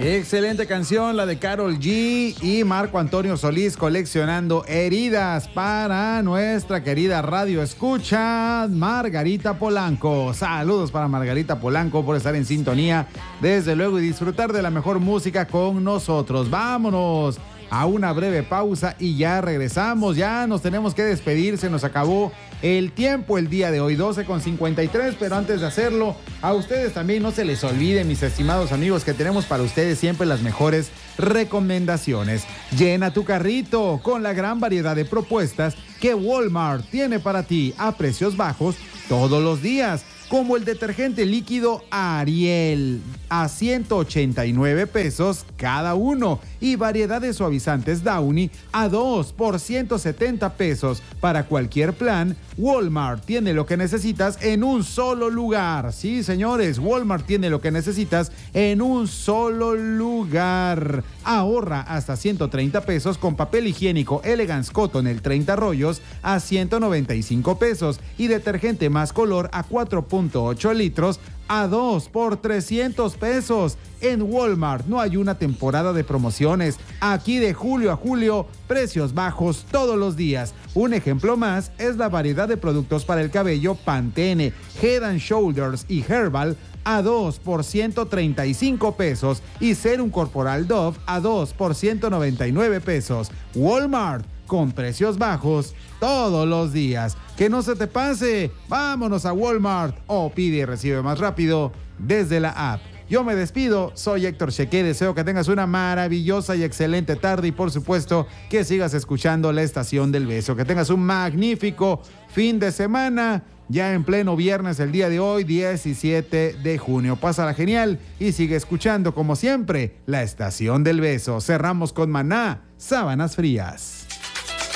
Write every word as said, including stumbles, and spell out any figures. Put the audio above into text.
Excelente canción, la de Karol G y Marco Antonio Solís, Coleccionando Heridas, para nuestra querida radio escucha Margarita Polanco. Saludos para Margarita Polanco por estar en sintonía, desde luego, y disfrutar de la mejor música con nosotros. Vámonos a una breve pausa y ya regresamos. Ya nos tenemos que despedir, se nos acabó el tiempo el día de hoy, doce con cincuenta y tres, pero antes de hacerlo, a ustedes también no se les olvide, mis estimados amigos, que tenemos para ustedes siempre las mejores recomendaciones. Llena tu carrito con la gran variedad de propuestas que Walmart tiene para ti a precios bajos todos los días, como el detergente líquido Ariel a ciento ochenta y nueve pesos cada uno, y variedad de suavizantes Downy a dos por ciento setenta pesos. Para cualquier plan, Walmart tiene lo que necesitas en un solo lugar. Sí, señores, Walmart tiene lo que necesitas en un solo lugar. Ahorra hasta ciento treinta pesos con papel higiénico Elegance Cotton, el treinta rollos, a ciento noventa y cinco pesos, y detergente Más Color a cuatro punto ocho litros a dos por trescientos pesos. En Walmart no hay una temporada de promociones. Aquí de julio a julio, precios bajos todos los días. Un ejemplo más es la variedad de productos para el cabello Pantene, Head and Shoulders y Herbal a dos por ciento treinta y cinco pesos, y Serum Corporal Dove a dos por ciento noventa y nueve pesos. Walmart, con precios bajos todos los días. Que no se te pase, vámonos a Walmart, o pide y recibe más rápido desde la app. Yo me despido, soy Héctor Chequé, deseo que tengas una maravillosa y excelente tarde, y por supuesto que sigas escuchando la Estación del Beso, que tengas un magnífico fin de semana, ya en pleno viernes el día de hoy, diecisiete de junio. Pásala genial y sigue escuchando como siempre la Estación del Beso. Cerramos con Maná, Sábanas Frías.